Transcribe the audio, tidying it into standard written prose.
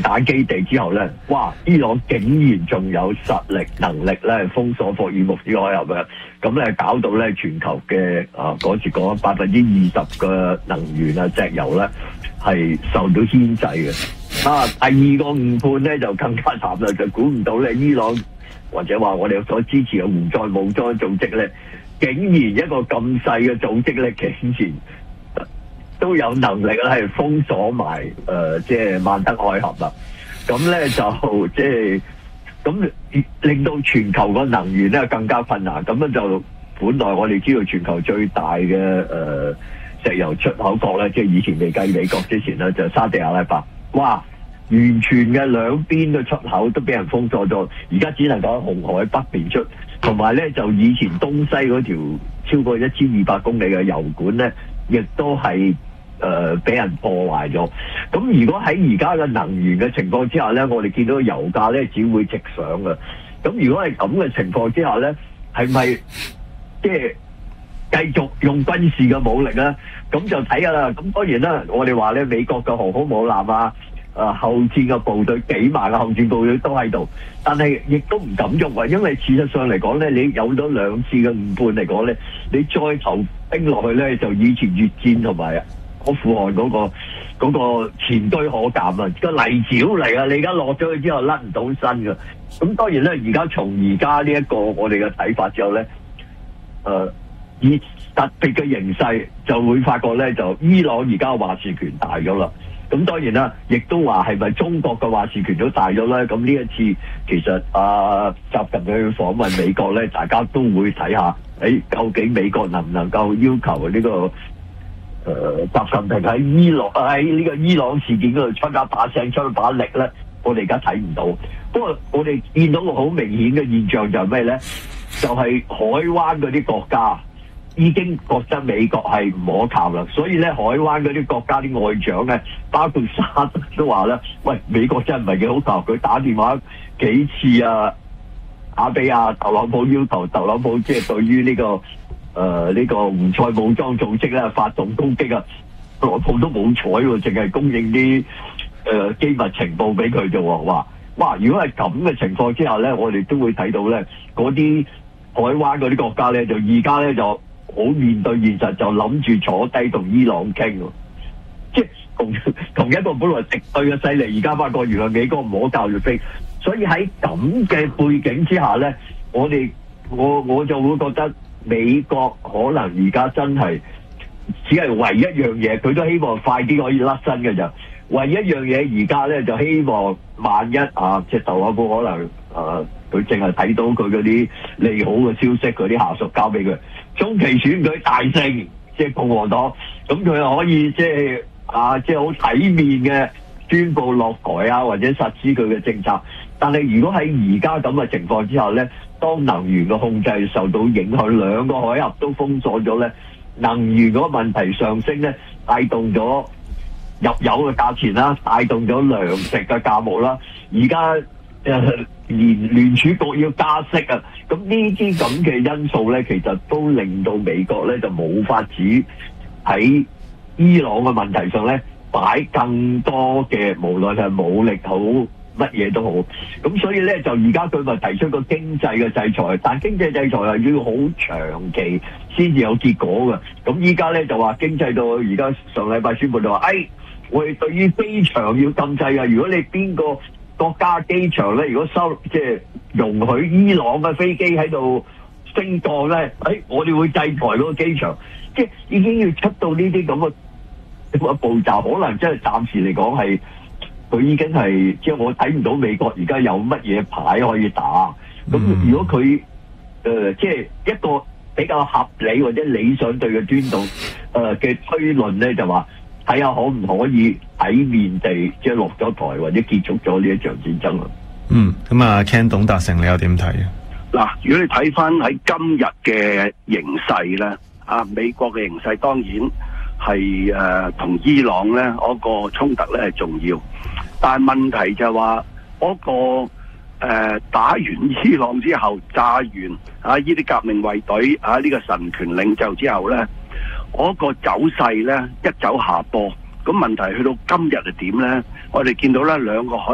彈基地之後咧，哇！伊朗竟然仲有實力能力咧封鎖霍爾木茲海峽嘅，咁咧搞到咧全球嘅嗰時講20%嘅能源啊石油咧係受到牽制嘅。第二個誤判咧就更加慘啦，就估唔到咧伊朗或者話我哋所支持嘅胡塞武裝組織咧，竟然一個咁細嘅組織咧，竟然都有能力咧係封鎖埋即係曼德海峽啦。咁咧就即係咁令到全球個能源咧更加困難。咁樣就本來我哋知道全球最大嘅石油出口國咧，即係以前未計美國之前咧，就沙地阿拉伯。哇！完全嘅兩邊嘅出口都俾人封鎖咗，而家只能夠喺紅海北邊出，同埋咧就以前東西嗰條超過1200公里嘅油管咧，亦都係俾人破壞咗。咁如果喺而家嘅能源嘅情況之下咧，我哋見到油價咧只會直上嘅。咁如果係咁嘅情況之下咧，係咪即係繼續用軍事嘅武力咧？咁就睇下啦。咁當然啦，我哋話咧美國嘅航空母艦啊。後戰嘅部隊幾萬嘅後戰部隊都喺度，但係亦都唔敢喐啊！因為事實上嚟講咧，你有咗兩次嘅誤判嚟講咧，你再投兵落去咧，就以前越戰同埋阿富汗嗰個前車可鑑啊！個泥沼嚟啊！你而家落咗去之後甩唔到身㗎。咁當然咧，而家從而家呢一個我哋嘅睇法之後咧，以特別嘅形勢就會發覺咧，就伊朗而家話事權大咗啦。咁當然啦，亦都話係咪中國嘅話事權都大咗咧？咁呢一次其實習近平去訪問美國咧，大家都會睇下，究竟美國能唔能夠要求呢個習近平喺呢個伊朗事件嗰度出一把聲、出一把力咧？我哋而家睇唔到。不過我哋見到個好明顯嘅現象就係咩咧？就係海灣嗰啲國家已經覺得美國係唔可靠啦，所以咧海灣嗰啲國家啲外長咧，包括沙特都話咧，喂，美國真係唔係幾好靠，佢打電話幾次打俾特朗普，要求特朗普即係對於呢個胡塞武裝組織咧發動攻擊啊，特朗普都冇睬喎，淨係供應啲機密情報俾佢啫喎，話哇，如果係咁嘅情況之下咧，我哋都會睇到咧嗰啲海灣嗰啲國家咧，就而家咧就好面對現實，就諗住坐低同伊朗傾喎，即係同一個本來敵對嘅勢力，而家發覺原來美國唔可靠越飛，所以喺咁嘅背景之下咧，我就會覺得美國可能而家真係只係唯一一樣嘢，佢都希望快啲可以甩身嘅就，唯一一樣嘢而家咧就希望萬一即係特朗普可能佢淨係睇到佢嗰啲利好嘅消息，佢啲下屬交俾佢。中期選舉大勝，即係共和黨，咁佢又可以即係好體面嘅宣布落台或者實施佢嘅政策。但係如果喺而家咁嘅情況之下咧，當能源嘅控制受到影響，兩個海峽都封鎖咗咧，能源嗰個問題上升咧，帶動咗入油嘅價錢啦，帶動咗糧食嘅價目啦，而家聯儲局要加息啊，咁呢啲咁嘅因素咧，其實都令到美國咧就冇法子喺伊朗嘅問題上咧擺更多嘅，無論係武力好乜嘢都好，咁所以咧就而家佢咪提出個經濟嘅制裁，但經濟制裁係要好長期先至有結果嘅。咁依家咧就話經濟到而家上禮拜宣布就話，我哋對於機場要禁制啊！如果你邊個國家機場咧，如果即係容許伊朗嘅飛機喺度升降咧，我哋會制裁嗰個機場，即係已經要出到呢啲咁嘅步驟，可能真係暫時嚟講係佢已經係即係我睇唔到美國而家有乜嘢牌可以打。咁如果佢即係一個比較合理或者理想對嘅端動嘅推論咧，就話睇下可唔可以體面地即係落咗台或者結束咗呢一場戰爭啊。 咁Ken 董達成你又點睇啊？ 嗱，如果你睇翻喺今日嘅形勢咧，美國嘅形勢當然係同伊朗咧嗰個衝突咧係重要，但係問題就係話嗰個打完伊朗之後，炸完呢啲革命衛隊呢個神權領袖之後咧，嗰個走勢咧一走下坡，咁問題去到今日係點咧？我哋見到咧兩個海